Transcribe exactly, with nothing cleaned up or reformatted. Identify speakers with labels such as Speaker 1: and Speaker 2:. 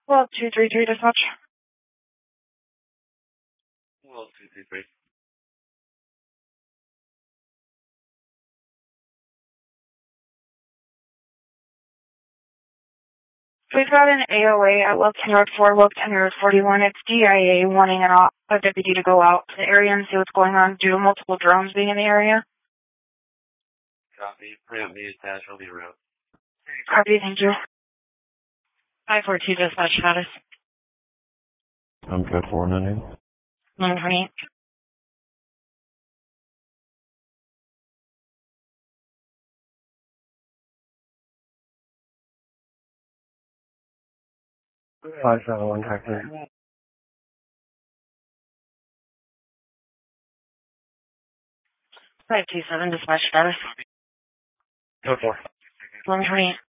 Speaker 1: Well, two three three dispatch.
Speaker 2: Well, two three three.
Speaker 1: We've got an A O A at Wilkes Road four, Wilkes Road forty-one. It's D I A wanting an, a deputy to go out to the area and see what's going on due to multiple drones being in the area.
Speaker 2: Copy. Ramp me attached. I'll be around.
Speaker 1: Copy, thank you. five four two dispatch status.
Speaker 3: I'm good for a minute.
Speaker 1: nine twenty-eight.
Speaker 3: five seven one taxi.
Speaker 1: five two seven dispatch status.
Speaker 3: Go for.
Speaker 1: eleven twenty-eight.